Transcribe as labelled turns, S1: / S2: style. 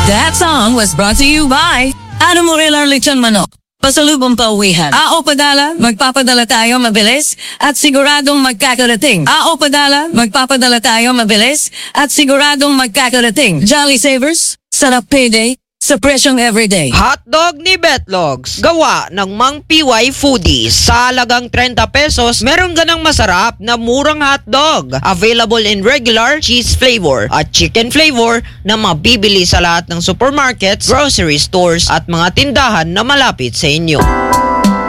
S1: That song was brought to you by Adam Morelar Lechon Manok. Pasalubong pauwihan. AO Padala, magpapadala tayo mabilis at siguradong magkakarating. AO Padala, magpapadala tayo mabilis at siguradong magkakarating. Jolly Savers, sarap payday sa presyong everyday.
S2: Hotdog ni Betlogs, gawa ng Mang PY Foodies. Sa halagang 30 pesos, meron ka ng masarap na murang hotdog. Available in regular, cheese flavor at chicken flavor na mabibili sa lahat ng supermarkets, grocery stores at mga tindahan na malapit sa inyo.